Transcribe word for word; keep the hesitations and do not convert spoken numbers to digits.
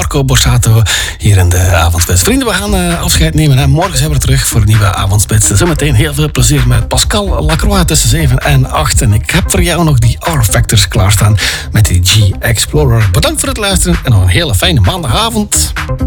Marco Borsato hier in de Avondspits. Vrienden, we gaan uh, afscheid nemen. Hè. Morgen zijn we er terug voor een nieuwe Avondspits. Zometeen heel veel plezier met Pascal Lacroix tussen zeven en acht. En ik heb voor jou nog die R-Factors klaarstaan met die G-Explorer. Bedankt voor het luisteren en nog een hele fijne maandagavond.